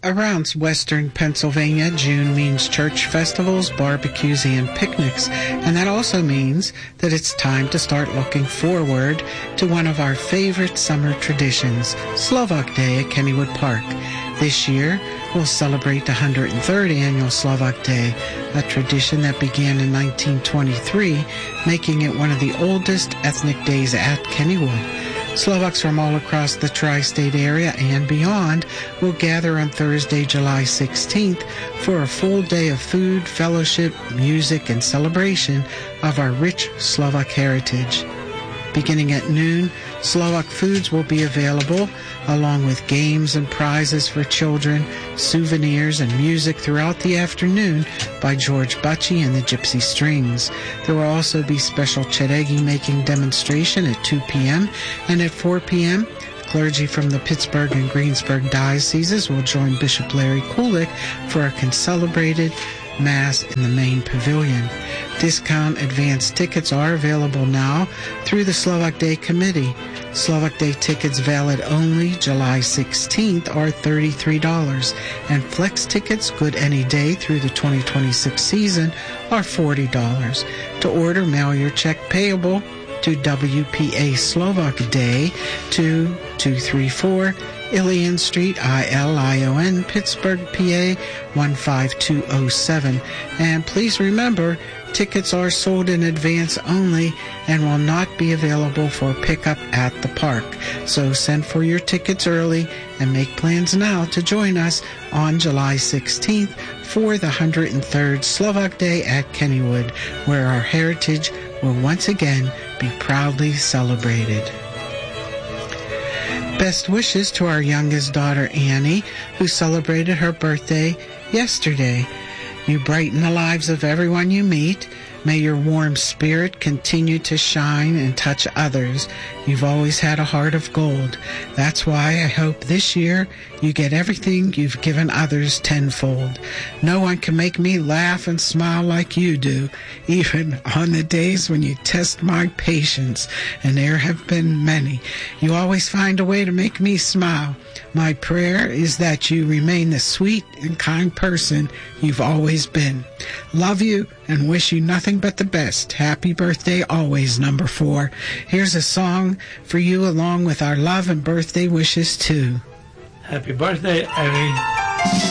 Around western Pennsylvania, June means church festivals, barbecues, and picnics. And that also means that it's time to start looking forward to one of our favorite summer traditions, Slovak Day at Kennywood Park. This year, we'll celebrate the 103rd annual Slovak Day, a tradition that began in 1923, making it one of the oldest ethnic days at Kennywood. Slovaks from all across the tri-state area and beyond will gather on Thursday, July 16th for a full day of food, fellowship, music, and celebration of our rich Slovak heritage. Beginning at noon, Slovak foods will be available, along with games and prizes for children, souvenirs, and music throughout the afternoon by George Butchie and the Gypsy Strings. There will also be special cheregi making demonstration at 2 p.m. and at 4 p.m. Clergy from the Pittsburgh and Greensburg dioceses will join Bishop Larry Kulik for a celebrated Mass in the main pavilion. Discount advance tickets are available now through the Slovak Day Committee. Slovak Day tickets valid only July 16th are $33, and flex tickets good any day through the 2026 season are $40. To order, mail your check payable to WPA Slovak Day to 234 Ilion Street, ILION, Pittsburgh, PA 15207. And please remember, tickets are sold in advance only and will not be available for pickup at the park. So send for your tickets early and make plans now to join us on July 16th for the 103rd Slovak Day at Kennywood, where our heritage will once again be proudly celebrated. Best wishes to our youngest daughter, Annie, who celebrated her birthday yesterday. You brighten the lives of everyone you meet. May your warm spirit continue to shine and touch others. You've always had a heart of gold. That's why I hope this year you get everything you've given others tenfold. No one can make me laugh and smile like you do, even on the days when you test my patience, and there have been many. You always find a way to make me smile. My prayer is that you remain the sweet and kind person you've always been. Love you and wish you nothing but the best. Happy birthday always, number 4. Here's a song for you along with our love and birthday wishes too. Happy birthday, Eddie.